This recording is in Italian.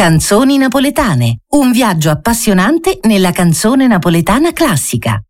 Canzoni napoletane, un viaggio appassionante nella canzone napoletana classica.